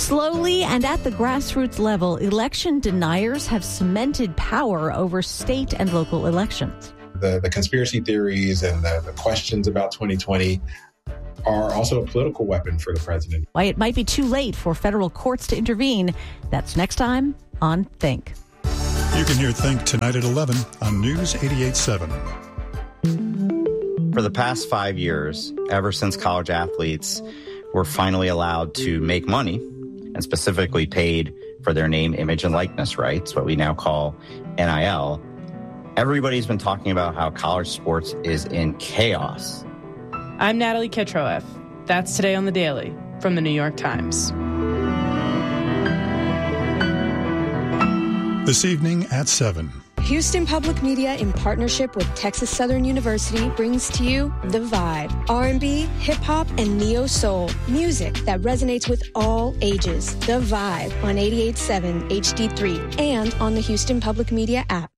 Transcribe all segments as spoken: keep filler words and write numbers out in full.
Slowly and at the grassroots level, election deniers have cemented power over state and local elections. The, the conspiracy theories and the, the questions about twenty twenty are also a political weapon for the president. Why it might be too late for federal courts to intervene. That's next time on Think. You can hear Think tonight at eleven on News eighty-eight seven. For the past five years, ever since college athletes were finally allowed to make money and specifically paid for their name, image, and likeness rights, what we now call N I L, everybody's been talking about how college sports is in chaos. I'm Natalie Kitroeff. That's Today on the Daily from the New York Times. This evening at seven. Houston Public Media, in partnership with Texas Southern University, brings to you The Vibe. R and B, hip-hop, and neo-soul. Music that resonates with all ages. The Vibe on eighty-eight point seven H D three and on the Houston Public Media app.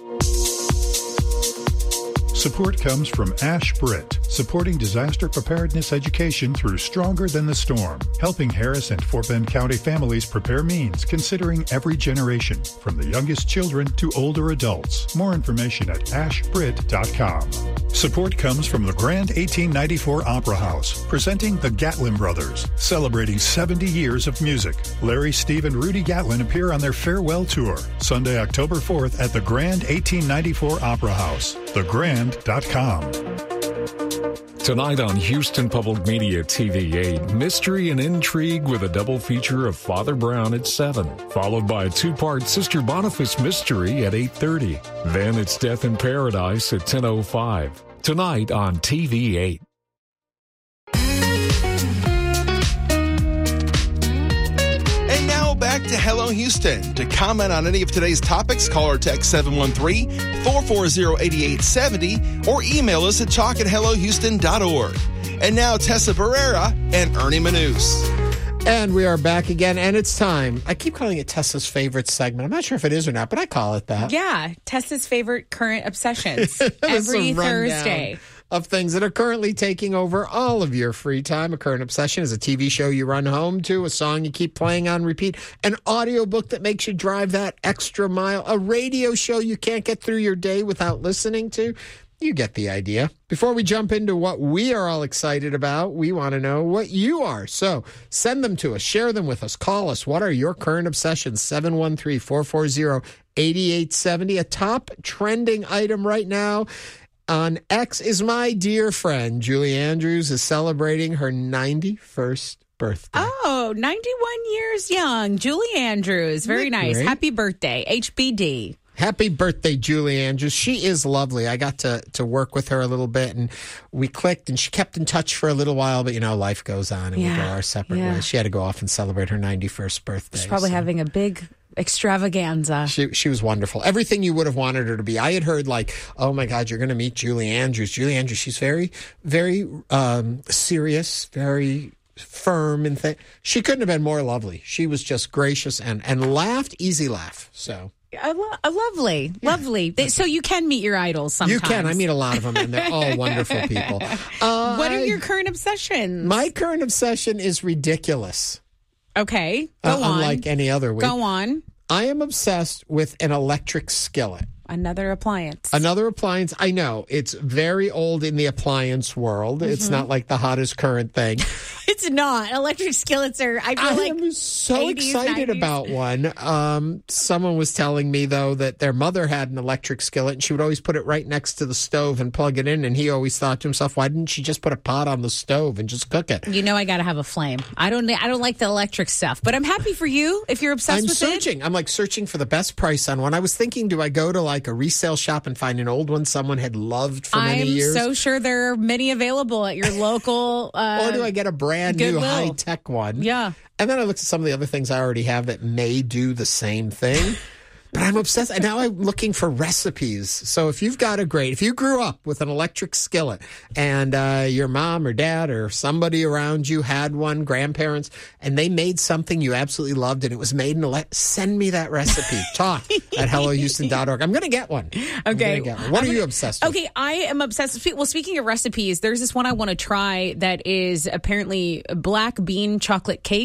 Support comes from Ash Britt, supporting disaster preparedness education through Stronger Than the Storm, helping Harris and Fort Bend County families prepare means considering every generation, from the youngest children to older adults. More information at ash brit dot com. Support comes from the Grand eighteen ninety-four Opera House, presenting the Gatlin Brothers, celebrating seventy years of music. Larry, Steve, and Rudy Gatlin appear on their farewell tour, Sunday, October fourth at the Grand eighteen ninety-four Opera House. the grand dot com. Tonight on Houston Public Media T V eight, mystery and intrigue with a double feature of Father Brown at seven, followed by a two-part Sister Boniface mystery at eight thirty. Then it's Death in Paradise at ten oh five. Tonight on T V eight. And now back to Hello Houston. To comment on any of today's topics, call or text seven one three, four four zero, eight eight seven zero or email us at talk at hello houston dot org. And now Tessa Barrera and Ernie Manous. And we are back again, and it's time. I keep calling it Tessa's favorite segment. I'm not sure if it is or not, but I call it that. Yeah, Tessa's favorite current obsessions every Thursday. Of things that are currently taking over all of your free time. A current obsession is a T V show you run home to, a song you keep playing on repeat, an audiobook that makes you drive that extra mile, a radio show you can't get through your day without listening to. You get the idea. Before we jump into what we are all excited about, we want to know what you are. So send them to us. Share them with us. Call us. What are your current obsessions? seven one three, four four zero, eight eight seven zero. A top trending item right now on X is my dear friend, Julie Andrews, is celebrating her ninety-first birthday. Oh, ninety-one years young. Julie Andrews. Very nice. Great? Happy birthday. H B D. Happy birthday, Julie Andrews. She is lovely. I got to, to work with her a little bit, and we clicked, and she kept in touch for a little while, but, you know, life goes on, and yeah, we go our separate yeah. ways. She had to go off and celebrate her ninety-first birthday. She's probably so. having a big extravaganza. She she was wonderful. Everything you would have wanted her to be. I had heard, like, oh, my God, you're going to meet Julie Andrews. Julie Andrews, she's very, very um, serious, very firm and thing. She couldn't have been more lovely. She was just gracious and, and laughed, easy laugh, so... A lo- a lovely, yeah. lovely. They, so you can meet your idols sometimes. You can. I meet a lot of them, and they're all wonderful people. Uh, what are your current obsessions? My current obsession is ridiculous. Okay, go uh, on. Unlike any other week. Go on. I am obsessed with an electric skillet. Another appliance. Another appliance. I know. It's very old in the appliance world. Mm-hmm. It's not like the hottest current thing. It's not. Electric skillets are, I feel I like am so eighties, excited nineties. about one. Um, someone was telling me, though, that their mother had an electric skillet, and she would always put it right next to the stove and plug it in, and he always thought to himself, why didn't she just put a pot on the stove and just cook it? You know I got to have a flame. I don't I don't like the electric stuff, but I'm happy for you if you're obsessed I'm with searching. it. I'm like searching for the best price on one. I was thinking, do I go to like a resale shop and find an old one someone had loved for many I'm years? I'm so sure there are many available at your local uh, or do I get a brand Goodwill. new high-tech one? Yeah. And then I looked at some of the other things I already have that may do the same thing. But I'm obsessed. And now I'm looking for recipes. So if you've got a great, if you grew up with an electric skillet and uh, your mom or dad or somebody around you had one, grandparents, and they made something you absolutely loved and it was made in a, le- send me that recipe. Talk at hello houston dot org. I'm going to get one. Okay. Get one. What I'm are you gonna, obsessed with? Okay, I am obsessed with, well, speaking of recipes, there's this one I want to try that is apparently black bean chocolate cake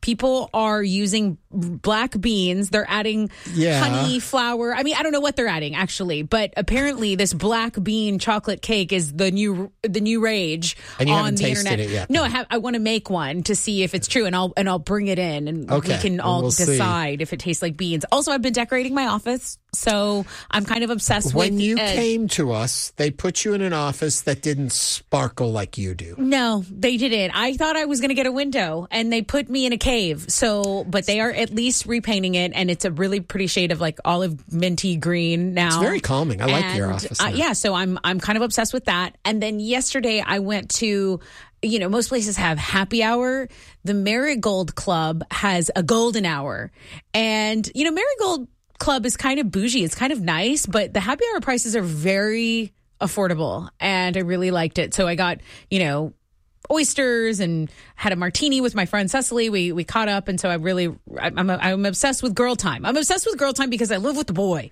People are using black beans. They're adding Yeah. honey, flour. I mean, I don't know what they're adding actually, but apparently this black bean chocolate cake is the new the new rage And you on haven't the tasted internet. it yet, No, though. I have. I want to make one to see if it's true, and I'll and I'll bring it in, and Okay, we can and all we'll see. decide if it tastes like beans. Also, I've been decorating my office, so I'm kind of obsessed When with. you uh, came to us, they put you in an office that didn't sparkle like you do. No, they didn't. I thought I was going to get a window, and they put me in a cave. So, but they are at least repainting it, and it's a really pretty shade of like olive minty green now. It's very calming. I like your And, office. Uh, now. yeah, so I'm I'm kind of obsessed with that. And then yesterday I went to, you know, most places have happy hour. The Marigold Club has a golden hour, and you know, Marigold Club is kind of bougie. It's kind of nice, but the happy hour prices are very affordable, and I really liked it. So I got, you know, oysters and had a martini with my friend Cecily. We we caught up, and so I really I'm I'm obsessed with girl time. I'm obsessed with girl time because I live with the boy,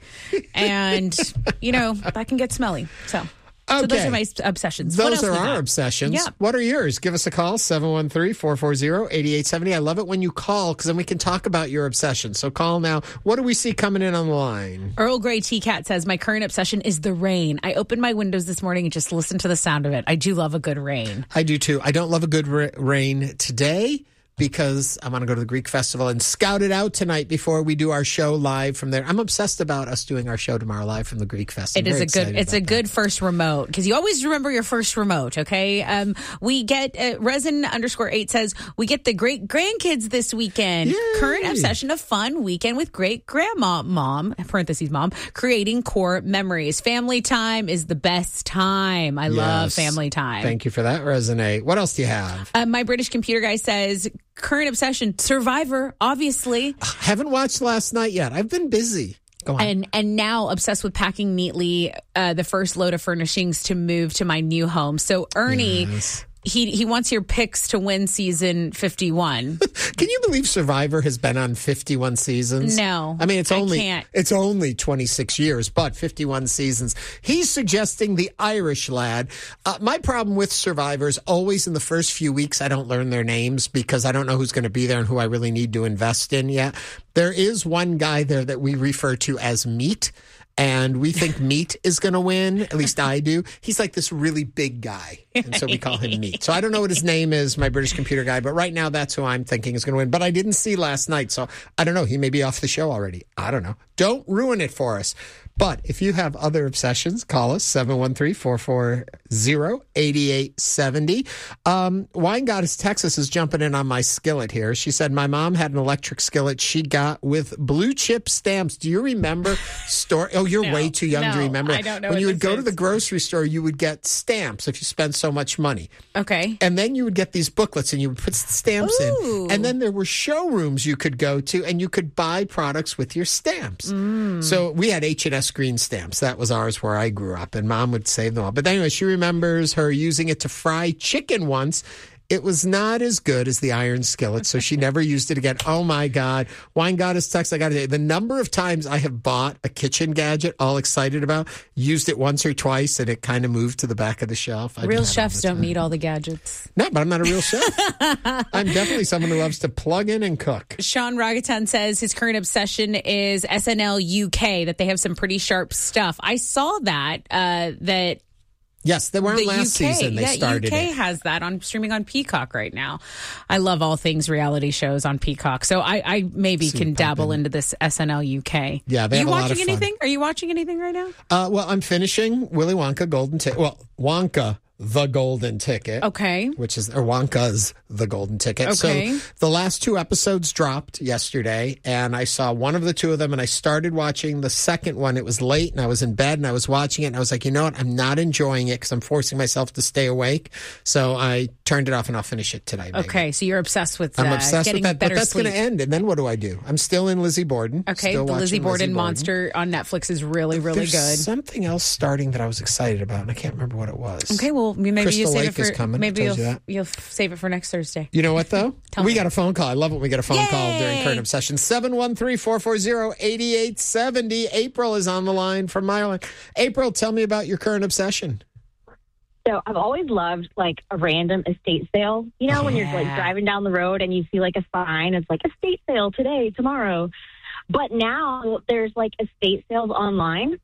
and you know that can get smelly. So. So those Okay. are my obsessions. What Those else are we our got? obsessions. Yeah. What are yours? Give us a call, seven one three, four four zero, eight eight seven zero. I love it when you call because then we can talk about your obsession. So call now. What do we see coming in on the line? Earl Grey Tea Cat says, my current obsession is the rain. I opened my windows this morning and just listened to the sound of it. I do love a good rain. I do too. I don't love a good ra- rain today because I want to go to the Greek Festival and scout it out tonight before we do our show live from there. I'm obsessed about us doing our show tomorrow live from the Greek Festival. It is a good. It's a good first remote because you always remember your first remote. Okay, um, we get uh, resin underscore eight says we get the great grandkids this weekend. Yay. Current obsession of fun weekend with great grandma mom parentheses mom creating core memories. Family time is the best time. I love Yes. family time. Thank you for that, Resonate. What else do you have? Uh, my British computer guy says current obsession Survivor, obviously. Haven't watched last night yet. I've been busy. Go on. And and now obsessed with packing neatly uh, the first load of furnishings to move to my new home. So Ernie, Yes. he he wants your picks to win season fifty-one. Can you believe Survivor has been on fifty-one seasons? No, I mean, it's I only can't. it's only twenty-six years, but fifty-one seasons. He's suggesting the Irish lad. Uh, my problem with Survivor is always in the first few weeks, I don't learn their names because I don't know who's going to be there and who I really need to invest in yet. There is one guy there that we refer to as Meat. And we think Meat is going to win. At least I do. He's like this really big guy. And so we call him Meat. So I don't know what his name is, my British computer guy. But right now, that's who I'm thinking is going to win. But I didn't see last night. So I don't know. He may be off the show already. I don't know. Don't ruin it for us. But if you have other obsessions, call us, seven one three, four four zero, eight eight seven zero. Um, Wine Goddess Texas is jumping in on my skillet here. She said, my mom had an electric skillet she got with blue chip stamps. Do you remember store? Oh, you're No, way too young no, to remember. I don't know When what you would this go to is. the grocery store, you would get stamps if you spent so much money. Okay. And then you would get these booklets and you would put stamps Ooh. in. And then there were showrooms you could go to and you could buy products with your stamps. Mm. So we had H and S green stamps. That was ours where I grew up, and Mom would save them all. But anyway, she remembers her using it to fry chicken once. It was not as good as the iron skillet, so she never used it again. Oh, my God. Wine Goddess Text, I got to say, the number of times I have bought a kitchen gadget all excited about, used it once or twice, and it kind of moved to the back of the shelf. I do Real that all chefs the don't time. need all the gadgets. No, but I'm not a real chef. I'm definitely someone who loves to plug in and cook. Sean Ragatan says his current obsession is S N L U K, that they have some pretty sharp stuff. I saw that, uh, that Yes, they were on the last U K, season. They yeah, started U K it. has that on streaming on Peacock right now. I love all things reality shows on Peacock, so I, I maybe See can what dabble happened. into this S N L U K. Yeah, they Are have you a lot watching of fun. anything? Are you watching anything right now? Uh, well, I'm finishing Willy Wonka Golden Ticket. Well, Wonka the Golden Ticket. Okay. Which is, or Wonka's The Golden Ticket. Okay. So the last two episodes dropped yesterday, and I saw one of the two of them, and I started watching the second one. It was late, and I was in bed, and I was watching it, and I was like, you know what? I'm not enjoying it because I'm forcing myself to stay awake. So I turned it off, and I'll finish it today. Maybe. Okay, so you're obsessed with uh, I'm obsessed getting with that, but better that's going sleep. to end, and then what do I do? I'm still in Lizzie Borden. Okay, still the Lizzie watching Borden Monster on Netflix is really, really There's good. something else starting that I was excited about, and I can't remember what it was. Okay, well, maybe Crystal you save Lake it for is coming. maybe I you'll told you that. you'll save it for next Thursday. You know what, though? Tell we me. got a phone call. I love it when we get a phone Yay! call during Current Obsession. seven one three, four four zero, eight eight seven zero. April is on the line from Maryland. April, tell me about your current obsession. So I've always loved like a random estate sale. You know, when you're like driving down the road and you see like a sign, it's like estate sale today, tomorrow. But now there's like estate sales online.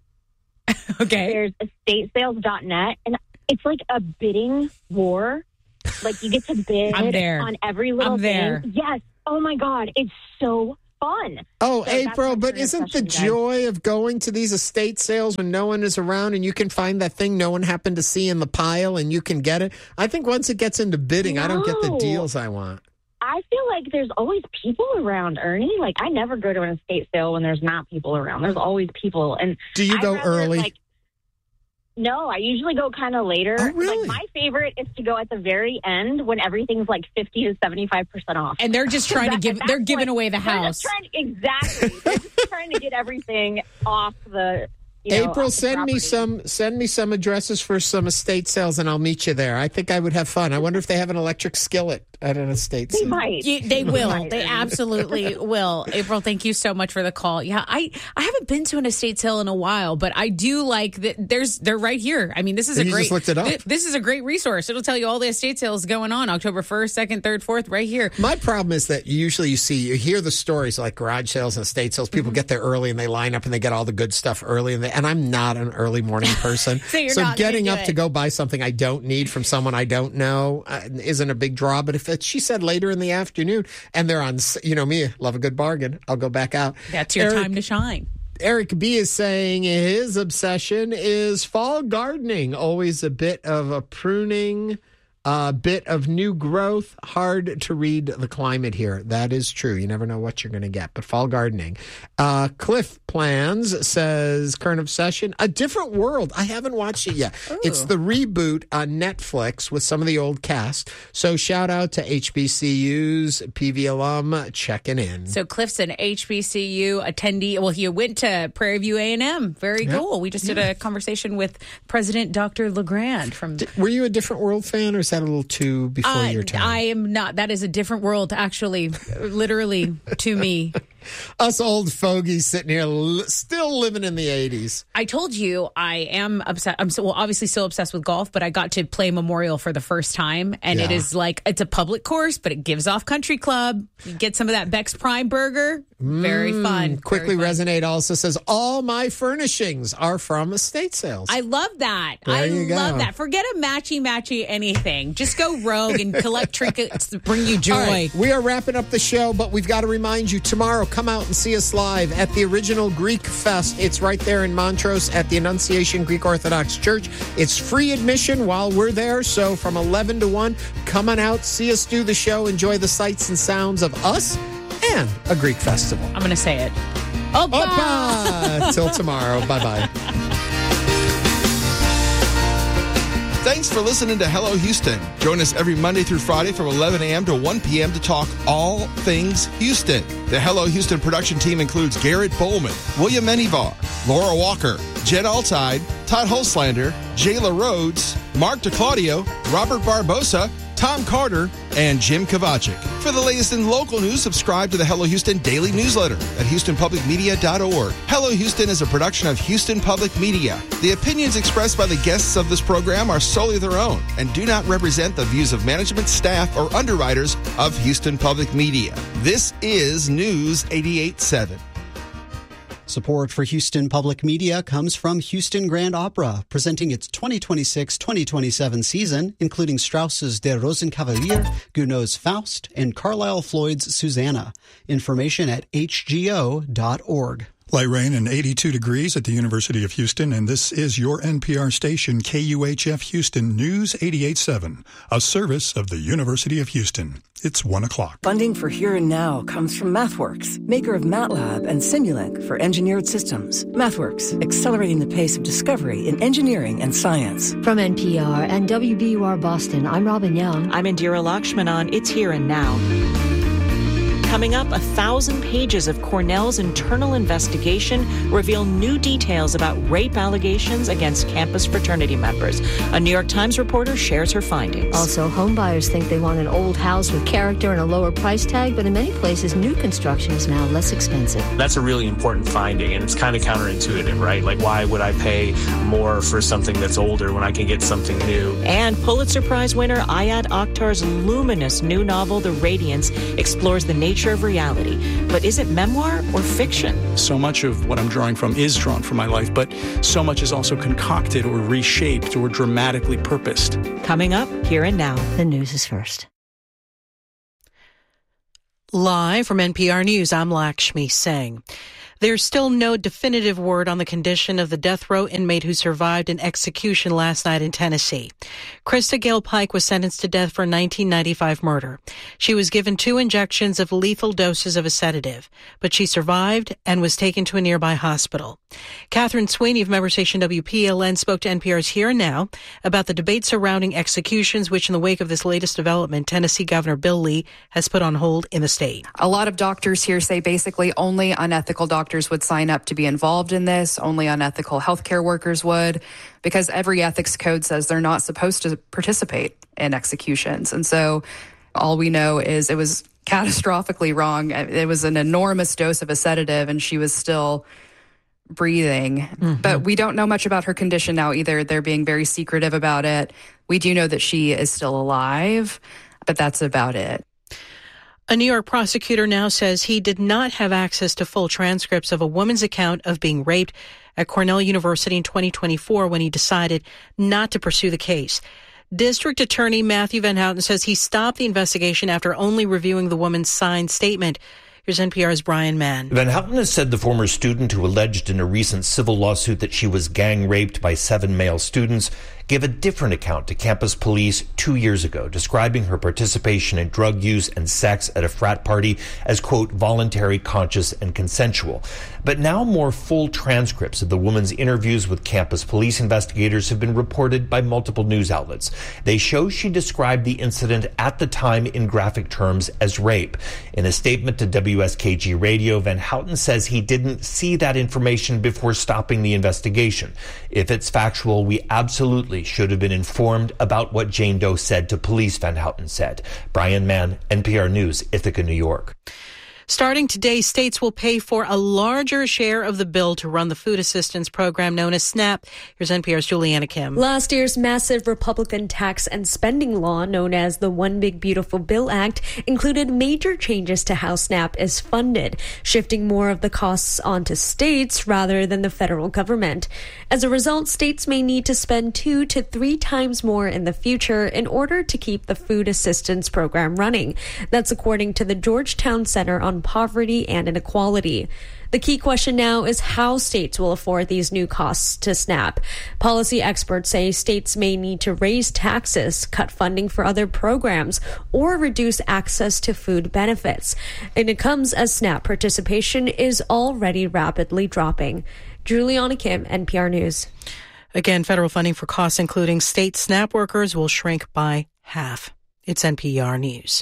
Okay. There's estate sales dot net, and it's like a bidding war. Like you get to bid I'm there. on every little I'm there. thing. Yes. Oh my God. It's so fun. Oh, So April, that's my but current isn't the obsession, guys. joy of going to these estate sales when no one is around and you can find that thing no one happened to see in the pile and you can get it? I think once it gets into bidding, I don't get the No. deals I want. I feel like there's always people around, Ernie. Like I never go to an estate sale when there's not people around. There's always people. And Do you I'd go rather, early? Like, no, I usually go kind of later. Oh, really? Like my favorite is to go at the very end when everything's like fifty to seventy-five percent off. And they're just trying to That- give, at that they're giving point, away the they're house. just trying, exactly. They're just trying to get everything off the. You know, April, off the send me property. some send me some addresses for some estate sales and I'll meet you there. I think I would have fun. I wonder if they have an electric skillet at an estate They sale. might. You, they will. Right. They absolutely will. April, thank you so much for the call. Yeah, I, I haven't been to an estate sale in a while, but I do like that. There's they're right here. I mean, this is a You great. just looked it up. thi- This is a great resource. It'll tell you all the estate sales going on October first, second, third, fourth, right here. My problem is that usually you see, you hear the stories like garage sales and estate sales. People get there early and they line up and they get all the good stuff early. And, they, and I'm not an early morning person. So you're not gonna getting do up it. to go buy something I don't need from someone I don't know uh, isn't a big draw. But if it's, she said later in the afternoon and they're on, s- you know me, love a good bargain, I'll go back out. That's your Eric, time to shine. Eric B is saying his obsession is fall gardening. Always a bit of a pruning, a bit of new growth. Hard to read the climate here. That is true. You never know what you're going to get. But fall gardening. Uh, Cliff Plans says, current obsession, A Different World. I haven't watched it yet. Ooh. It's the reboot on Netflix with some of the old cast. So shout out to H B C U's P V alum checking in. So Cliff's an H B C U attendee. Well, he went to Prairie View A and M. Very Yeah. cool. We just did a conversation with President Doctor LeGrand from. Were you a Different World fan, or is that a little too before Uh, your time? I am not. That is a different world, actually, literally to me. Us old fogies sitting here li- still living in the eighties. I told you I am obsessed. I'm so well, obviously still obsessed with golf, but I got to play Memorial for the first time, and it Yeah. is like it's a public course, but it gives off country club. You get some of that Beck's Prime Burger. Very fun. Quickly Very fun. Resonate also says, all my furnishings are from estate sales. I love that. There I you love go. that. Forget a matchy matchy anything. Just go rogue and collect trinkets that bring you joy. All right, we are wrapping up the show, but we've got to remind you, tomorrow, come out and see us live at the original Greek Fest. It's right there in Montrose at the Annunciation Greek Orthodox Church. It's free admission while we're there, so from eleven to one, come on out, see us do the show, enjoy the sights and sounds of us and a Greek festival. I'm going to say it. Opa! Opa! Till tomorrow. Bye-bye. Thanks for listening to Hello Houston. Join us every Monday through Friday from eleven a.m. to one p.m. to talk all things Houston. The Hello Houston production team includes Garrett Bowman, William Menivar, Laura Walker, Jen Altide, Todd Holslander, Jayla Rhodes, Mark DeClaudio, Robert Barbosa, Tom Carter, and Jim Kovacic. For the latest in local news, subscribe to the Hello Houston daily newsletter at houston public media dot org. Hello Houston is a production of Houston Public Media. The opinions expressed by the guests of this program are solely their own and do not represent the views of management, staff, or underwriters of Houston Public Media. This is News eighty-eight point seven. Support for Houston Public Media comes from Houston Grand Opera, presenting its twenty twenty-six twenty twenty-seven season, including Strauss's Der Rosenkavalier, Gounod's Faust, and Carlisle Floyd's Susanna. Information at h g o dot org. Light rain and eighty-two degrees at the University of Houston, and this is your N P R station, K U H F Houston News eighty-eight point seven, a service of the University of Houston. It's one o'clock. Funding for Here and Now comes from MathWorks, maker of MATLAB and Simulink for engineered systems. MathWorks, accelerating the pace of discovery in engineering and science. From N P R and W B U R Boston, I'm Robin Young. I'm Indira Lakshmanan. It's Here and Now. Coming up, a thousand pages of Cornell's internal investigation reveal new details about rape allegations against campus fraternity members. A New York Times reporter shares her findings. Also, homebuyers think they want an old house with character and a lower price tag, but in many places, new construction is now less expensive. That's a really important finding, and it's kind of counterintuitive, right? Like, why would I pay more for something that's older when I can get something new? And Pulitzer Prize winner Ayad Akhtar's luminous new novel, The Radiance, explores the nature of reality. But is it memoir or fiction? So much of what I'm drawing from is drawn from my life, but so much is also concocted or reshaped or dramatically purposed. Coming up, here and now. The news is first. Live from N P R News, I'm Lakshmi Singh. There's still no definitive word on the condition of the death row inmate who survived an execution last night in Tennessee. Krista Gale Pike was sentenced to death for nineteen ninety-five murder. She was given two injections of lethal doses of a sedative, but she survived and was taken to a nearby hospital. Catherine Sweeney of member station W P L N spoke to N P R's Here and Now about the debate surrounding executions, which in the wake of this latest development, Tennessee Governor Bill Lee has put on hold in the state. A lot of doctors here say basically only unethical doctors would sign up to be involved in this. Only unethical healthcare workers would, because every ethics code says they're not supposed to participate in executions. And so all we know is it was catastrophically wrong. It was an enormous dose of a sedative, and she was still breathing. Mm-hmm. But we don't know much about her condition now either. They're being very secretive about it. We do know that she is still alive, but that's about it. A New York prosecutor now says he did not have access to full transcripts of a woman's account of being raped at Cornell University in twenty twenty-four when he decided not to pursue the case. District Attorney Matthew Van Houten says he stopped the investigation after only reviewing the woman's signed statement. Here's N P R's Brian Mann. Van Houten has said the former student who alleged in a recent civil lawsuit that she was gang raped by seven male students gave a different account to campus police two years ago, describing her participation in drug use and sex at a frat party as, quote, voluntary, conscious, and consensual. But now more full transcripts of the woman's interviews with campus police investigators have been reported by multiple news outlets. They show she described the incident at the time in graphic terms as rape. In a statement to W S K G Radio, Van Houten says he didn't see that information before stopping the investigation. If it's factual, we absolutely should have been informed about what Jane Doe said to police, Van Houten said. Brian Mann, N P R News, Ithaca, New York. Starting today, states will pay for a larger share of the bill to run the food assistance program known as SNAP. Here's N P R's Juliana Kim. Last year's massive Republican tax and spending law, known as the One Big Beautiful Bill Act, included major changes to how SNAP is funded, shifting more of the costs onto states rather than the federal government. As a result, states may need to spend two to three times more in the future in order to keep the food assistance program running. That's according to the Georgetown Center on Poverty and Inequality. The key question now is how states will afford these new costs to SNAP. Policy experts say states may need to raise taxes, cut funding for other programs, or reduce access to food benefits. And it comes as SNAP participation is already rapidly dropping. Juliana Kim, N P R News. Again, federal funding for costs including state SNAP workers will shrink by half. It's N P R News.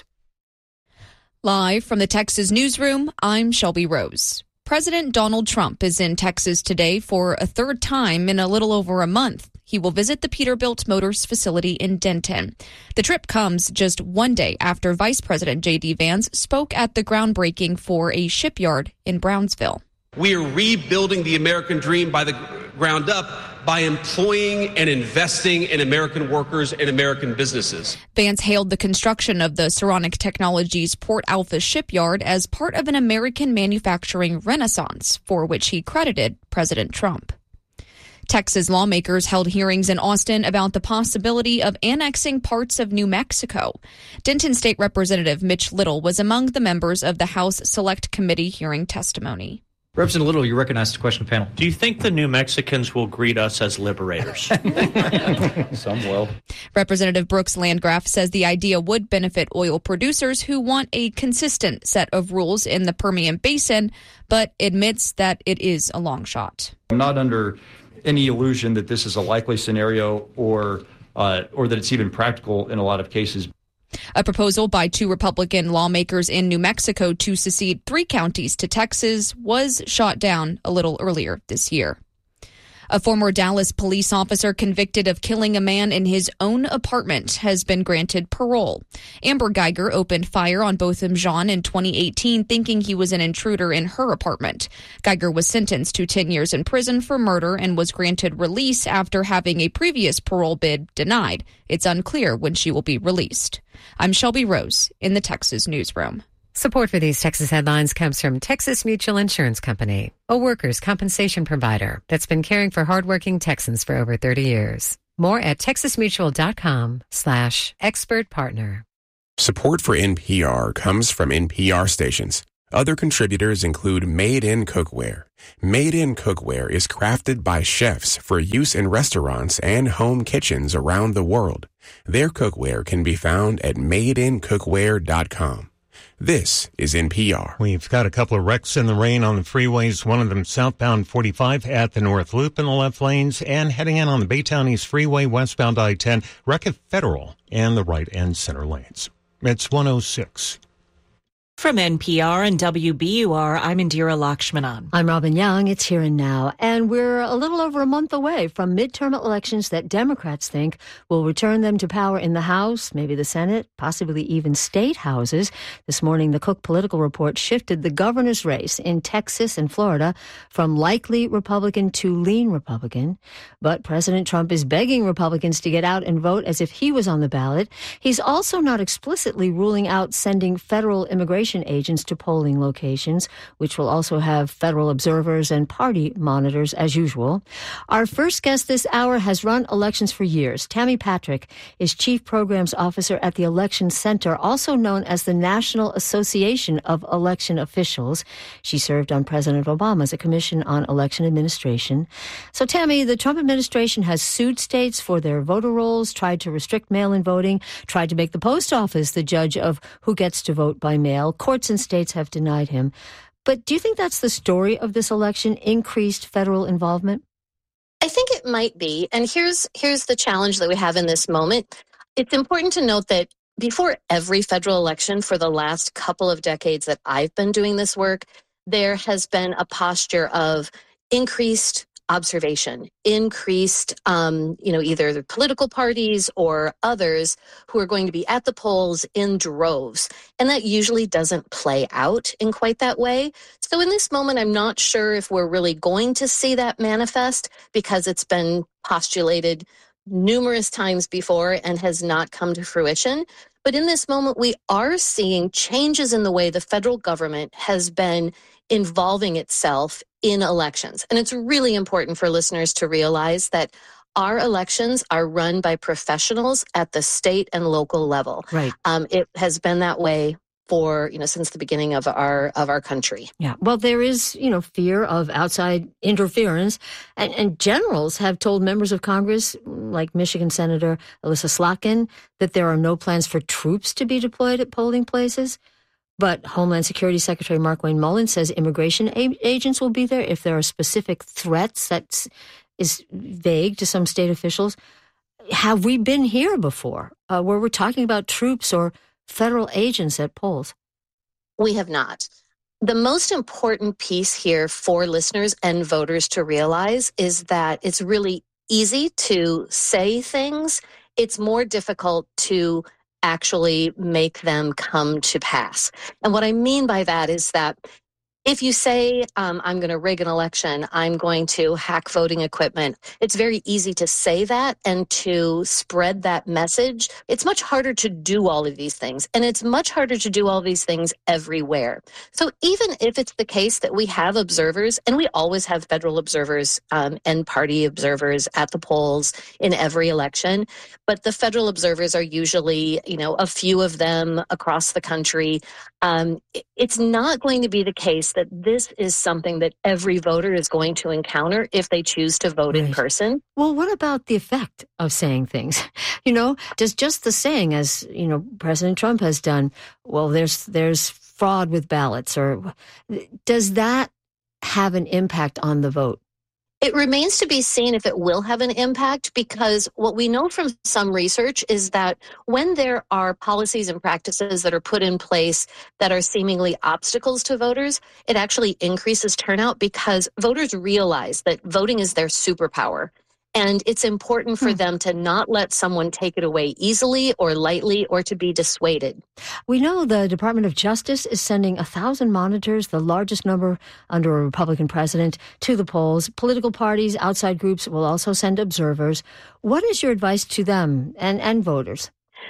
Live from the Texas newsroom, I'm Shelby Rose. President Donald Trump is in Texas today for a third time in a little over a month. He will visit the Peterbilt Motors facility in Denton. The trip comes just one day after Vice President J D Vance spoke at the groundbreaking for a shipyard in Brownsville. We are rebuilding the American dream by the ground up by employing and investing in American workers and American businesses. Vance hailed the construction of the Saronic Technologies Port Alpha shipyard as part of an American manufacturing renaissance, for which he credited President Trump. Texas lawmakers held hearings in Austin about the possibility of annexing parts of New Mexico. Denton State Representative Mitch Little was among the members of the House Select Committee hearing testimony. Representative Little, you recognize the question panel. Do you think the New Mexicans will greet us as liberators? Some will. Representative Brooks Landgraf says the idea would benefit oil producers who want a consistent set of rules in the Permian Basin, but admits that it is a long shot. I'm not under any illusion that this is a likely scenario or uh, or that it's even practical in a lot of cases. A proposal by two Republican lawmakers in New Mexico to secede three counties to Texas was shot down a little earlier this year. A former Dallas police officer convicted of killing a man in his own apartment has been granted parole. Amber Geiger opened fire on Botham Jean in twenty eighteen, thinking he was an intruder in her apartment. Geiger was sentenced to ten years in prison for murder and was granted release after having a previous parole bid denied. It's unclear when she will be released. I'm Shelby Rose in the Texas Newsroom. Support for these Texas headlines comes from Texas Mutual Insurance Company, a workers' compensation provider that's been caring for hardworking Texans for over thirty years. More at texasmutual.com slash expert partner. Support for N P R comes from N P R stations. Other contributors include Made in Cookware. Made in Cookware is crafted by chefs for use in restaurants and home kitchens around the world. Their cookware can be found at made in cookware dot com. This is N P R. We've got a couple of wrecks in the rain on the freeways, one of them southbound forty-five at the North Loop in the left lanes, and heading in on the Baytown East Freeway, westbound I ten, wreck at Federal and the right and center lanes. It's one oh six. From N P R and W B U R, I'm Indira Lakshmanan. I'm Robin Young. It's Here and Now. And we're a little over a month away from midterm elections that Democrats think will return them to power in the House, maybe the Senate, possibly even state houses. This morning, the Cook Political Report shifted the governor's race in Texas and Florida from likely Republican to lean Republican. But President Trump is begging Republicans to get out and vote as if he was on the ballot. He's also not explicitly ruling out sending federal immigration agents to polling locations, which will also have federal observers and party monitors as usual. Our first guest this hour has run elections for years. Tammy Patrick is Chief Programs Officer at the Election Center, also known as the National Association of Election Officials. She served on President Obama's Commission on Election Administration. So, Tammy, the Trump administration has sued states for their voter rolls, tried to restrict mail-in voting, tried to make the post office the judge of who gets to vote by mail. Courts and states have denied him. But do you think that's the story of this election, increased federal involvement? I think it might be. And here's here's the challenge that we have in this moment. It's important to note that before every federal election for the last couple of decades that I've been doing this work, there has been a posture of increased observation, increased, um, you know, either the political parties or others who are going to be at the polls in droves. And that usually doesn't play out in quite that way. So in this moment, I'm not sure if we're really going to see that manifest because it's been postulated numerous times before and has not come to fruition. But in this moment, we are seeing changes in the way the federal government has been involving itself in elections. And it's really important for listeners to realize that our elections are run by professionals at the state and local level. Right. Um, it has been that way for, you know, since the beginning of our of our country. Yeah. Well, there is, you know, fear of outside interference. And, and generals have told members of Congress, like Michigan Senator Elissa Slotkin, that there are no plans for troops to be deployed at polling places. But Homeland Security Secretary Markwayne Mullin says immigration a- agents will be there if there are specific threats. That is vague to some state officials. Have we been here before uh, where we're talking about troops or federal agents at polls? We have not. The most important piece here for listeners and voters to realize is that it's really easy to say things. It's more difficult to actually make them come to pass. And what I mean by that is that if you say, um, I'm going to rig an election, I'm going to hack voting equipment, it's very easy to say that and to spread that message. It's much harder to do all of these things, and it's much harder to do all these things everywhere. So even if it's the case that we have observers, and we always have federal observers um, and party observers at the polls in every election, but the federal observers are usually, you know, a few of them across the country. Um, it's not going to be the case that this is something that every voter is going to encounter if they choose to vote right. in person. Well, what about the effect of saying things? You know, does just the saying, as, you know, President Trump has done, well, there's there's fraud with ballots, or does that have an impact on the vote? It remains to be seen if it will have an impact, because what we know from some research is that when there are policies and practices that are put in place that are seemingly obstacles to voters, it actually increases turnout because voters realize that voting is their superpower. And it's important for hmm. them to not let someone take it away easily or lightly, or to be dissuaded. We know the Department of Justice is sending a thousand monitors, the largest number under a Republican president, to the polls. Political parties, outside groups will also send observers. What is your advice to them and, and voters?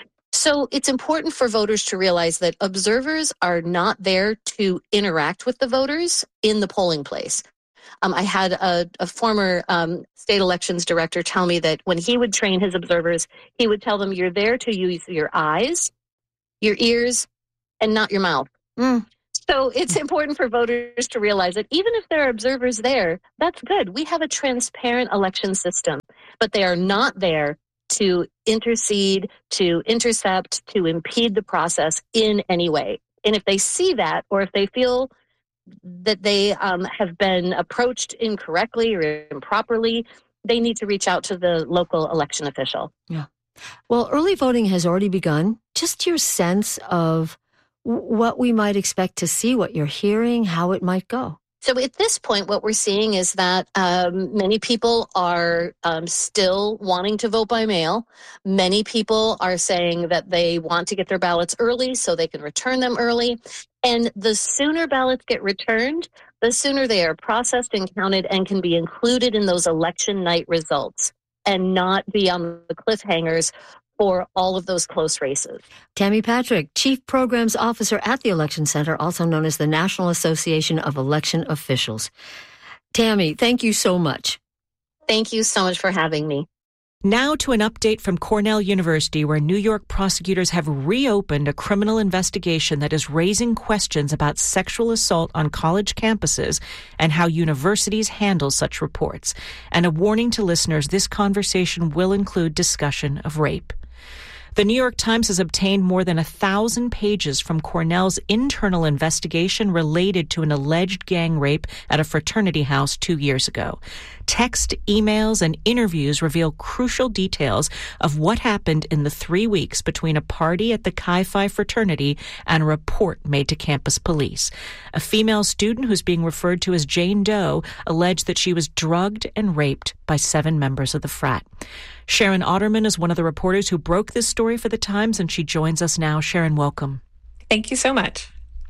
So it's important for voters to realize that observers are not there to interact with the voters in the polling place. Um, I had a, a former um, state elections director tell me that when he would train his observers, he would tell them, you're there to use your eyes, your ears, and not your mouth. Mm. So it's important for voters to realize that even if there are observers there, that's good. We have a transparent election system, but they are not there to intercede, to intercept, to impede the process in any way. And if they see that, or if they feel that they um, have been approached incorrectly or improperly, they need to reach out to the local election official. Yeah. Well, early voting has already begun. Just your sense of what we might expect to see, what you're hearing, how it might go. So at this point, what we're seeing is that um, many people are um, still wanting to vote by mail. Many people are saying that they want to get their ballots early so they can return them early. And the sooner ballots get returned, the sooner they are processed and counted and can be included in those election night results and not be on the cliffhangers for all of those close races. Tammy Patrick, Chief Programs Officer at the Election Center, also known as the National Association of Election Officials. Tammy, thank you so much. Thank you so much for having me. Now to an update from Cornell University, where New York prosecutors have reopened a criminal investigation that is raising questions about sexual assault on college campuses and how universities handle such reports. And a warning to listeners, this conversation will include discussion of rape. The New York Times has obtained more than a thousand pages from Cornell's internal investigation related to an alleged gang rape at a fraternity house two years ago. Text, emails, and interviews reveal crucial details of what happened in the three weeks between a party at the Chi Phi fraternity and a report made to campus police. A female student who's being referred to as Jane Doe alleged that she was drugged and raped by seven members of the frat. Sharon Otterman is one of the reporters who broke this story for the Times, and she joins us now. Sharon, welcome. Thank you so much.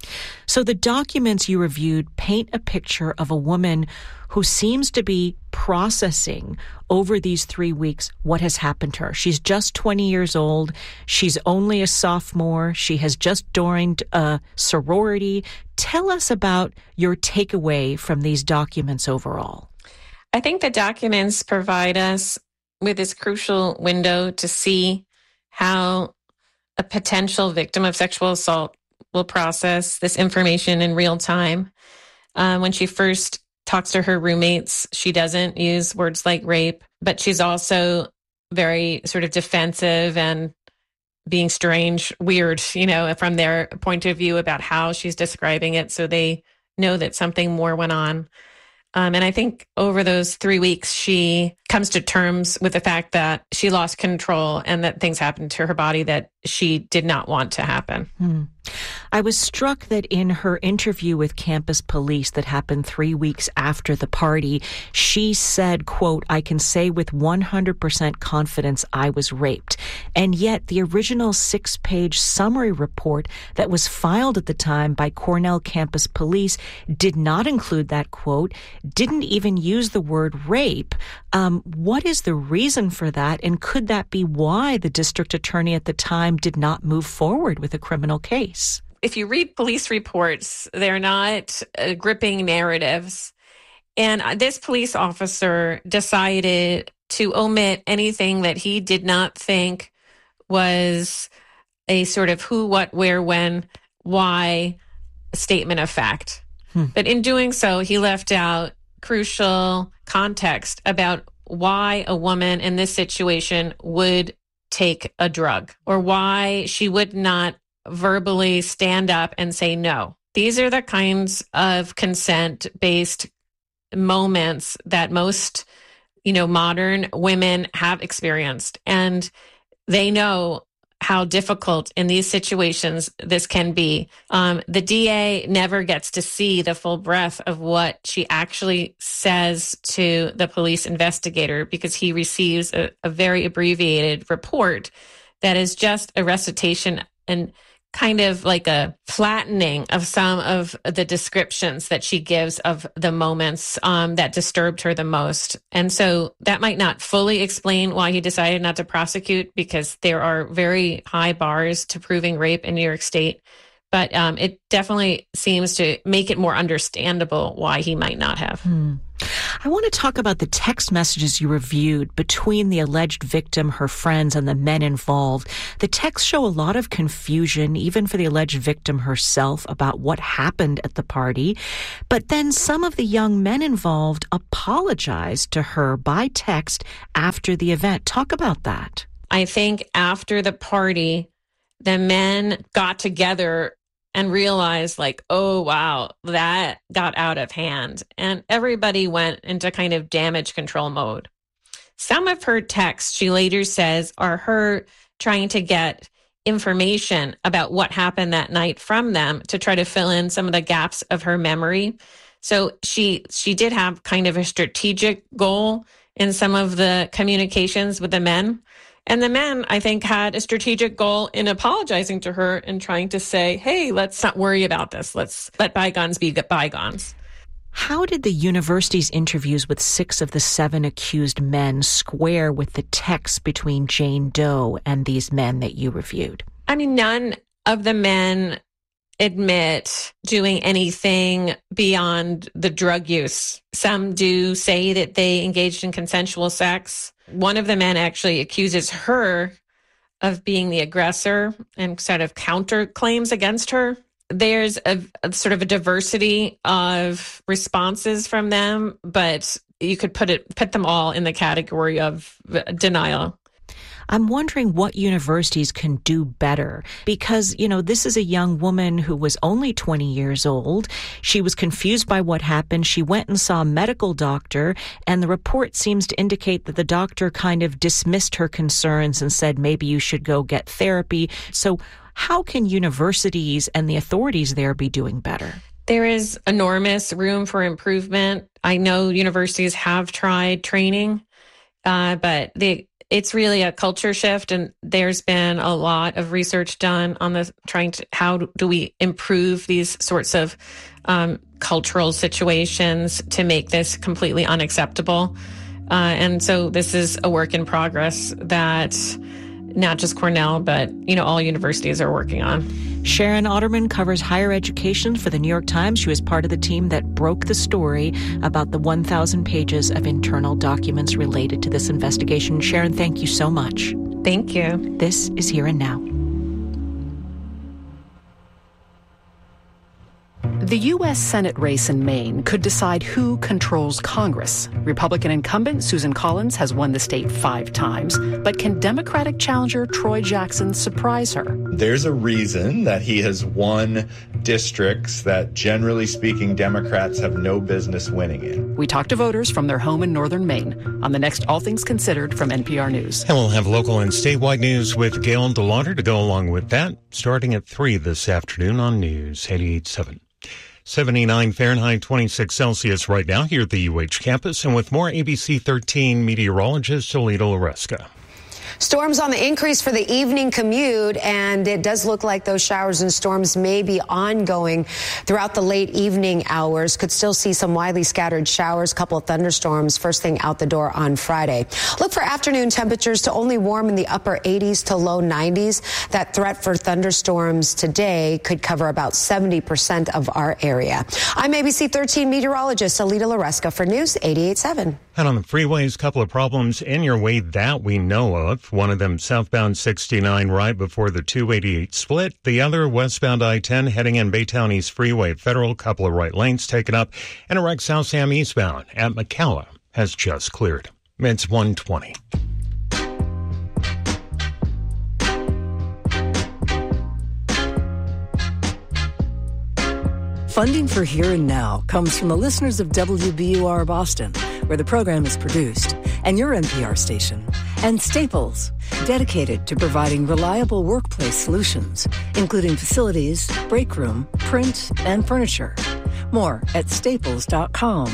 So the documents you reviewed paint a picture of a woman who seems to be processing over these three weeks what has happened to her. She's just twenty years old. She's only a sophomore. She has just joined a sorority. Tell us about your takeaway from these documents overall. I think the documents provide us with this crucial window to see how a potential victim of sexual assault will process this information in real time. Um, when she first talks to her roommates, she doesn't use words like rape, but she's also very sort of defensive and being strange, weird, you know, from their point of view about how she's describing it. So they know that something more went on. Um, and I think over those three weeks, she comes to terms with the fact that she lost control and that things happened to her body that she did not want to happen. Hmm. I was struck that in her interview with campus police that happened three weeks after the party, she said, quote, "I can say with one hundred percent confidence I was raped." And yet the original six-page summary report that was filed at the time by Cornell campus police did not include that quote, didn't even use the word rape. Um, what is the reason for that? And could that be why the district attorney at the time did not move forward with a criminal case? If you read police reports, they're not uh, gripping narratives. And this police officer decided to omit anything that he did not think was a sort of who, what, where, when, why statement of fact. Hmm. But in doing so, he left out crucial context about why a woman in this situation would take a drug or why she would not verbally stand up and say no. These are the kinds of consent-based moments that most, you know, modern women have experienced. And they know how difficult in these situations this can be. Um, the D A never gets to see the full breadth of what she actually says to the police investigator because he receives a, a very abbreviated report that is just a recitation and kind of like a flattening of some of the descriptions that she gives of the moments um, that disturbed her the most. And so that might not fully explain why he decided not to prosecute, because there are very high bars to proving rape in New York State. But um, it definitely seems to make it more understandable why he might not have. Hmm. I want to talk about the text messages you reviewed between the alleged victim, her friends, and the men involved. The texts show a lot of confusion, even for the alleged victim herself, about what happened at the party. But then some of the young men involved apologized to her by text after the event. Talk about that. I think after the party, the men got together and realized, like, oh, wow, that got out of hand. And everybody went into kind of damage control mode. Some of her texts, she later says, are her trying to get information about what happened that night from them to try to fill in some of the gaps of her memory. So she she did have kind of a strategic goal in some of the communications with the men. And the men, I think, had a strategic goal in apologizing to her and trying to say, hey, let's not worry about this. Let's let bygones be bygones. How did the university's interviews with six of the seven accused men square with the texts between Jane Doe and these men that you reviewed? I mean, none of the men admit doing anything beyond the drug use. Some do say that they engaged in consensual sex. One of the men actually accuses her of being the aggressor and sort of counterclaims against her. There's a, a sort of a diversity of responses from them, but you could put it put them all in the category of denial. I'm wondering what universities can do better because, you know, this is a young woman who was only twenty years old. She was confused by what happened. She went and saw a medical doctor, and the report seems to indicate that the doctor kind of dismissed her concerns and said, maybe you should go get therapy. So how can universities and the authorities there be doing better? There is enormous room for improvement. I know universities have tried training, uh, but they It's really a culture shift, and there's been a lot of research done on the trying to how do we improve these sorts of um, cultural situations to make this completely unacceptable. Uh, and so this is a work in progress that not just Cornell, but you know all universities are working on. Sharon Otterman covers higher education for the New York Times. She was part of the team that broke the story about the one thousand pages of internal documents related to this investigation. Sharon, thank you so much. Thank you. This is Here and Now. The U S Senate race in Maine could decide who controls Congress. Republican incumbent Susan Collins has won the state five times, but can Democratic challenger Troy Jackson surprise her? There's a reason that he has won districts that, generally speaking, Democrats have no business winning in. We talked to voters from their home in northern Maine on the next All Things Considered from N P R News. And we'll have local and statewide news with Gail DeLauder to go along with that, starting at three this afternoon on News eighty-eight point seven. seventy-nine Fahrenheit, twenty-six Celsius right now here at the U H campus. And with more, A B C thirteen meteorologist Alita Loresca. Storms on the increase for the evening commute, and it does look like those showers and storms may be ongoing throughout the late evening hours. Could still see some widely scattered showers, couple of thunderstorms first thing out the door on Friday. Look for afternoon temperatures to only warm in the upper eighties to low nineties. That threat for thunderstorms today could cover about seventy percent of our area. I'm A B C thirteen meteorologist Alita Loresca for News eighty-eight point seven. And on the freeways, couple of problems in your way that we know of. One of them southbound sixty-nine right before the two eighty-eight split. The other westbound I ten heading in Baytown East Freeway. Federal, couple of right lanes taken up. And a wreck South Sam eastbound at McCalla has just cleared. It's one twenty. Funding for Here and Now comes from the listeners of W B U R Boston, where the program is produced, and your N P R station, and Staples, dedicated to providing reliable workplace solutions, including facilities, break room, print, and furniture. More at staples dot com.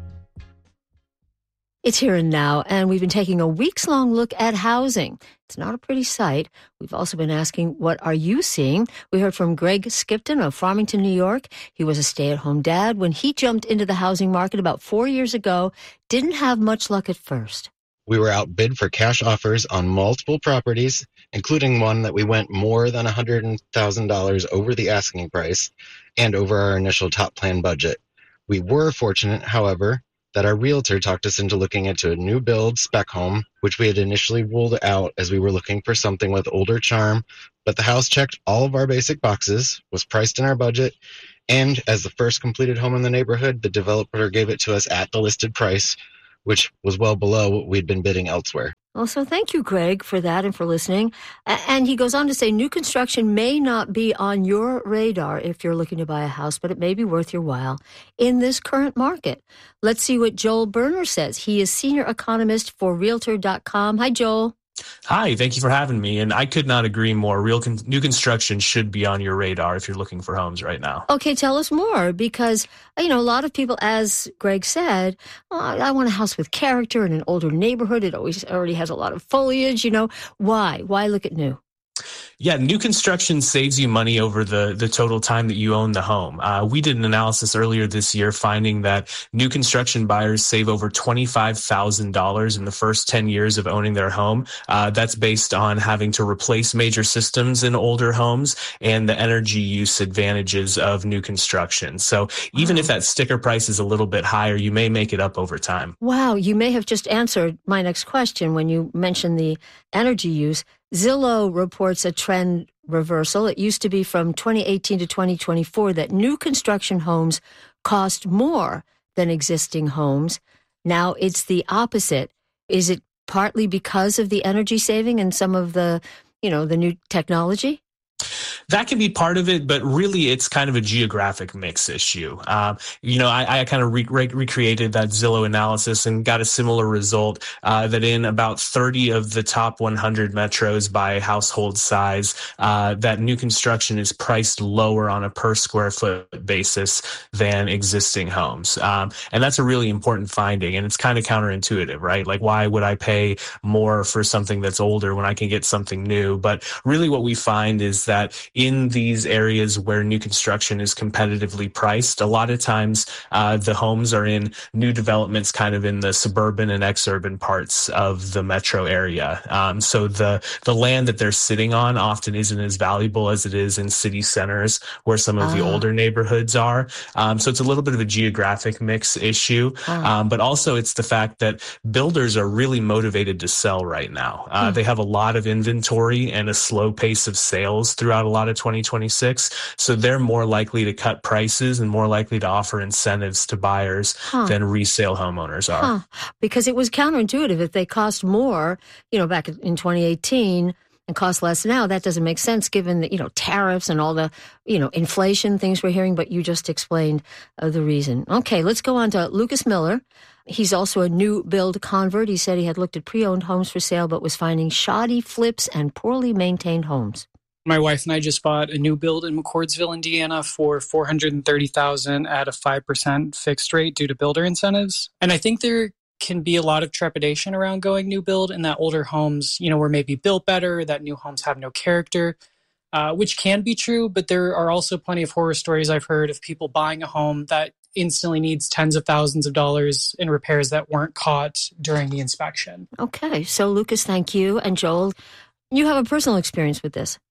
It's Here and Now, and we've been taking a weeks-long look at housing. It's not a pretty sight. We've also been asking, what are you seeing? We heard from Greg Skipton of Farmington, New York. He was a stay-at-home dad when he jumped into the housing market about four years ago. Didn't have much luck at first. We were outbid for cash offers on multiple properties, including one that we went more than one hundred thousand dollars over the asking price and over our initial top plan budget. We were fortunate, however, that our realtor talked us into looking into a new build spec home, which we had initially ruled out as we were looking for something with older charm, but the house checked all of our basic boxes, was priced in our budget, and as the first completed home in the neighborhood, the developer gave it to us at the listed price, which was well below what we'd been bidding elsewhere. Well, so thank you, Greg, for that and for listening. And he goes on to say, new construction may not be on your radar if you're looking to buy a house, but it may be worth your while in this current market. Let's see what Joel Berner says. He is senior economist for Realtor dot com. Hi, Joel. Hi, thank you for having me. And I could not agree more. Real con- new construction should be on your radar if you're looking for homes right now. Okay, tell us more, because, you know, a lot of people, as Greg said, oh, I want a house with character in an older neighborhood. It always already has a lot of foliage, you know. Why? Why look at new? Yeah, new construction saves you money over the, the total time that you own the home. Uh, we did an analysis earlier this year finding that new construction buyers save over twenty-five thousand dollars in the first ten years of owning their home. Uh, that's based on having to replace major systems in older homes and the energy use advantages of new construction. So even wow. if that sticker price is a little bit higher, you may make it up over time. Wow, you may have just answered my next question when you mentioned the energy use. Zillow reports a trend reversal. It used to be from twenty eighteen to twenty twenty-four that new construction homes cost more than existing homes. Now it's the opposite. Is it partly because of the energy saving and some of the, you know, the new technology? That can be part of it, but really it's kind of a geographic mix issue. Um, you know, I, I kind of re- re- recreated that Zillow analysis and got a similar result uh, that in about thirty of the top one hundred metros by household size, uh, that new construction is priced lower on a per square foot basis than existing homes. Um, and that's a really important finding. And it's kind of counterintuitive, right? Like, why would I pay more for something that's older when I can get something new? But really what we find is that that in these areas where new construction is competitively priced, a lot of times uh, the homes are in new developments kind of in the suburban and exurban parts of the metro area. Um, so the, the land that they're sitting on often isn't as valuable as it is in city centers where some of ah. the older neighborhoods are. Um, so it's a little bit of a geographic mix issue. Ah. Um, but also it's the fact that builders are really motivated to sell right now. Uh, hmm. They have a lot of inventory and a slow pace of sales throughout a lot of twenty twenty-six. So they're more likely to cut prices and more likely to offer incentives to buyers huh. than resale homeowners are. Huh. Because it was counterintuitive. If they cost more, you know, back in twenty eighteen and cost less now, that doesn't make sense given the, you know, tariffs and all the, you know, inflation things we're hearing, but you just explained uh, the reason. Okay, let's go on to Lucas Miller. He's also a new build convert. He said he had looked at pre-owned homes for sale, but was finding shoddy flips and poorly maintained homes. My wife and I just bought a new build in McCordsville, Indiana for four hundred thirty thousand dollars at a five percent fixed rate due to builder incentives. And I think there can be a lot of trepidation around going new build and that older homes, you know, were maybe built better, that new homes have no character, uh, which can be true. But there are also plenty of horror stories I've heard of people buying a home that instantly needs tens of thousands of dollars in repairs that weren't caught during the inspection. Okay. So, Lucas, thank you. And Joel, you have a personal experience with this.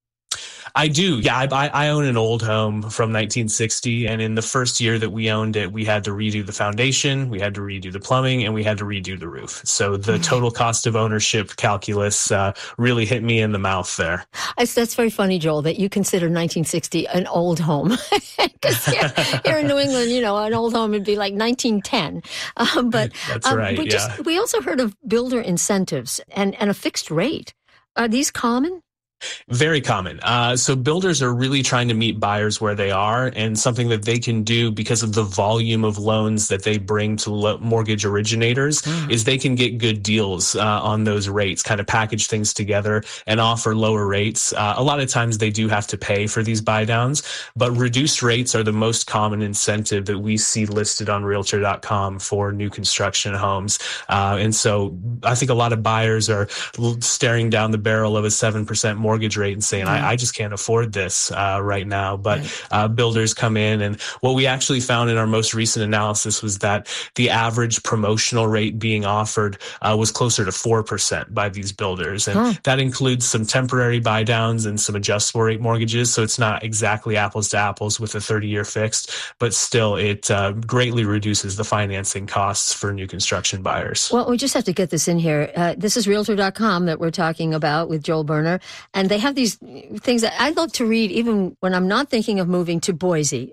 I do. Yeah, I, I own an old home from nineteen sixty. And in the first year that we owned it, we had to redo the foundation, we had to redo the plumbing, and we had to redo the roof. So the total cost of ownership calculus uh, really hit me in the mouth there. That's very funny, Joel, that you consider nineteen sixty an old home. Because here, here in New England, you know, an old home would be like nineteen ten. Um, but That's um, right, we, yeah. just, we also heard of builder incentives and, and a fixed rate. Are these common? Very common. Uh, so builders are really trying to meet buyers where they are, and something that they can do because of the volume of loans that they bring to lo- mortgage originators mm. is they can get good deals uh, on those rates, kind of package things together and offer lower rates. Uh, a lot of times they do have to pay for these buy downs, but reduced rates are the most common incentive that we see listed on realtor dot com for new construction homes. Uh, and so I think a lot of buyers are staring down the barrel of a seven percent mortgage mortgage rate and saying, mm-hmm. I, I just can't afford this uh, right now. But right. Uh, builders come in, and what we actually found in our most recent analysis was that the average promotional rate being offered uh, was closer to four percent by these builders. And huh. that includes some temporary buy downs and some adjustable rate mortgages. So it's not exactly apples to apples with a thirty-year fixed, but still it uh, greatly reduces the financing costs for new construction buyers. Well, we just have to get this in here. Uh, this is realtor dot com that we're talking about with Joel Berner. And they have these things that I love to read even when I'm not thinking of moving to Boise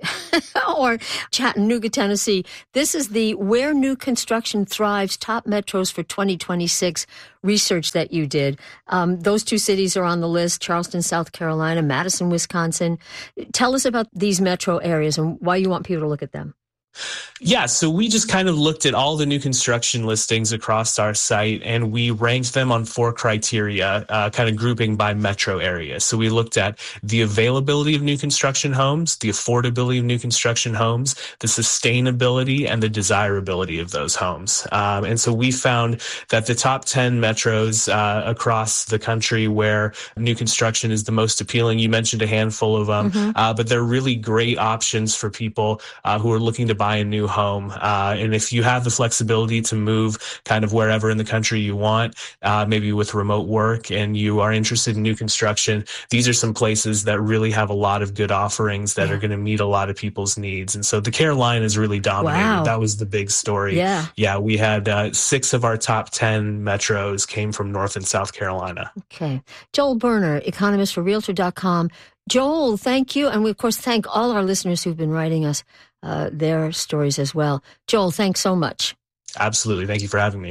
or Chattanooga, Tennessee. This is the Where New Construction Thrives Top Metros for twenty twenty-six research that you did. Um, those two cities are on the list, Charleston, South Carolina, Madison, Wisconsin. Tell us about these metro areas and why you want people to look at them. Yeah, so we just kind of looked at all the new construction listings across our site, and we ranked them on four criteria, uh, kind of grouping by metro area. So we looked at the availability of new construction homes, the affordability of new construction homes, the sustainability, and the desirability of those homes. Um, and so we found that the top ten metros uh, across the country where new construction is the most appealing, you mentioned a handful of them, mm-hmm. uh, but they're really great options for people uh, who are looking to buy a new home. Uh, and if you have the flexibility to move kind of wherever in the country you want, uh, maybe with remote work, and you are interested in new construction, these are some places that really have a lot of good offerings that yeah. are going to meet a lot of people's needs. And so the Carolinas really dominated. Wow. That was the big story. Yeah. Yeah. We had uh, six of our top ten metros came from North and South Carolina. Okay. Joel Berner, economist for realtor dot com. Joel, thank you. And we, of course, thank all our listeners who've been writing us uh, their stories as well. Joel, thanks so much. Absolutely. Thank you for having me.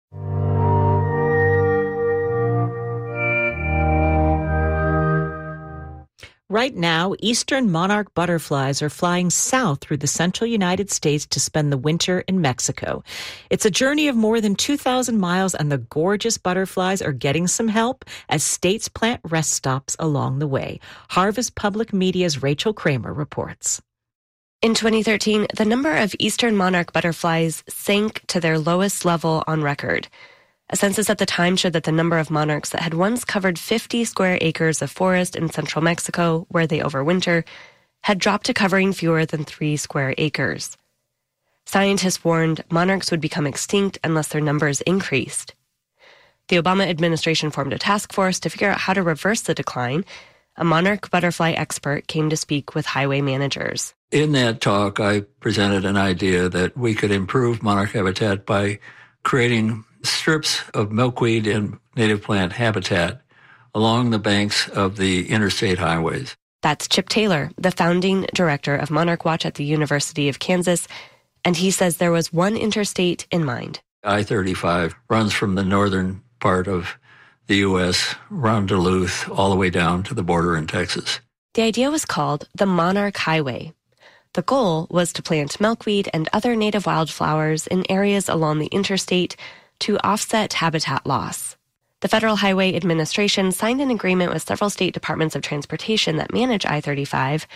Right now, eastern monarch butterflies are flying south through the central United States to spend the winter in Mexico. It's a journey of more than two thousand miles, and the gorgeous butterflies are getting some help as states plant rest stops along the way. Harvest Public Media's Rachel Kramer reports. In twenty thirteen, the number of eastern monarch butterflies sank to their lowest level on record. A census at the time showed that the number of monarchs that had once covered fifty square acres of forest in central Mexico, where they overwinter, had dropped to covering fewer than three square acres. Scientists warned monarchs would become extinct unless their numbers increased. The Obama administration formed a task force to figure out how to reverse the decline. A monarch butterfly expert came to speak with highway managers. In that talk, I presented an idea that we could improve monarch habitat by creating strips of milkweed and native plant habitat along the banks of the interstate highways. That's Chip Taylor, the founding director of Monarch Watch at the University of Kansas, and he says there was one interstate in mind. I thirty-five runs from the northern part of the U S, around Duluth, all the way down to the border in Texas. The idea was called the Monarch Highway. The goal was to plant milkweed and other native wildflowers in areas along the interstate to offset habitat loss. The Federal Highway Administration signed an agreement with several state departments of transportation that manage I thirty-five.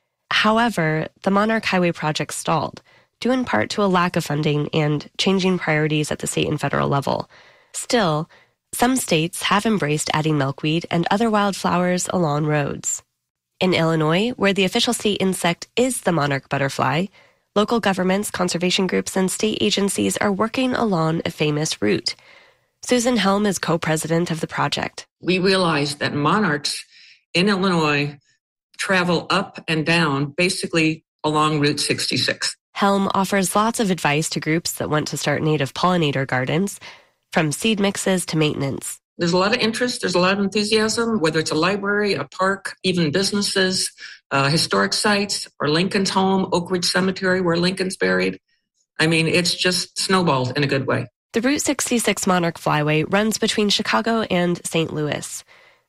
However, the Monarch Highway project stalled, due in part to a lack of funding and changing priorities at the state and federal level. Still, some states have embraced adding milkweed and other wildflowers along roads. In Illinois, where the official state insect is the monarch butterfly, local governments, conservation groups, and state agencies are working along a famous route. Susan Helm is co-president of the project. We realized that monarchs in Illinois travel up and down, basically along Route sixty-six. Helm offers lots of advice to groups that want to start native pollinator gardens, from seed mixes to maintenance. There's a lot of interest. There's a lot of enthusiasm, whether it's a library, a park, even businesses, uh, historic sites, or Lincoln's home, Oak Ridge Cemetery, where Lincoln's buried. I mean, it's just snowballed in a good way. The Route sixty-six Monarch Flyway runs between Chicago and Saint Louis.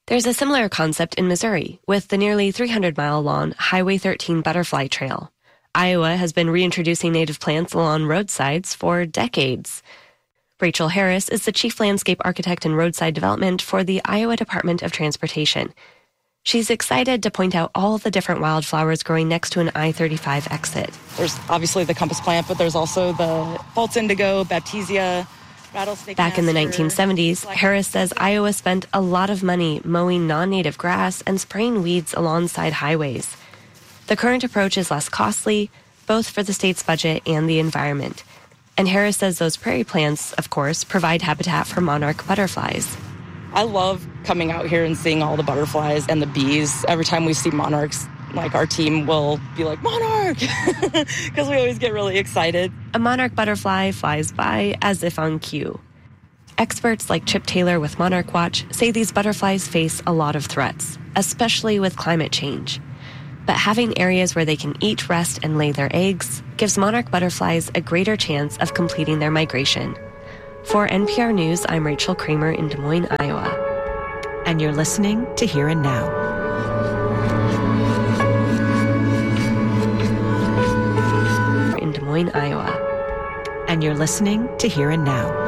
There's a similar concept in Missouri with the nearly three hundred mile long Highway thirteen Butterfly Trail. Iowa has been reintroducing native plants along roadsides for decades. Rachel Harris is the chief landscape architect in roadside development for the Iowa Department of Transportation. She's excited to point out all the different wildflowers growing next to an I thirty-five exit. There's obviously the compass plant, but there's also the false indigo, baptisia, rattlesnake. Back in the master. nineteen seventies, Harris says Iowa spent a lot of money mowing non-native grass and spraying weeds alongside highways. The current approach is less costly, both for the state's budget and the environment. And Harris says those prairie plants, of course, provide habitat for monarch butterflies. I love coming out here and seeing all the butterflies and the bees. Every time we see monarchs, like our team will be like, monarch, because we always get really excited. A monarch butterfly flies by as if on cue. Experts like Chip Taylor with Monarch Watch say these butterflies face a lot of threats, especially with climate change. But having areas where they can eat, rest, and lay their eggs gives monarch butterflies a greater chance of completing their migration. For N P R News, I'm Rachel Kramer in Des Moines, Iowa. And you're listening to Here and Now. In Des Moines, Iowa. And you're listening to Here and Now.